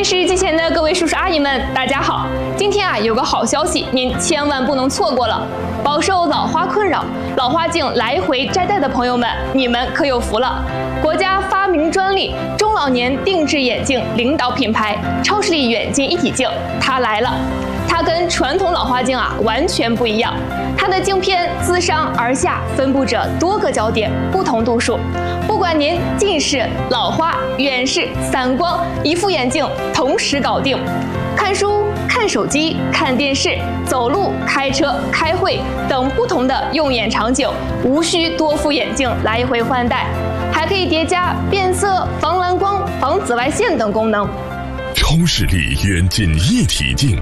视机前的各位叔叔阿姨们，大家好！今天有个好消息，您千万不能错过了。饱受老花困扰、老花镜来回摘戴的朋友们，你们可有福了！国家发明专利中老年定制眼镜领导品牌超视力远近一体镜，它来了。它跟传统老花镜完全不一样，它的镜片自上而下分布着多个焦点，不同度数。不管您近视、老花、远视、散光，一副眼镜同时搞定。看书、看手机、看电视、走路、开车、开会等不同的用眼场景，无需多副眼镜来回换代，还可以叠加变色、防蓝光、防紫外线等功能。 超视力远近一体镜。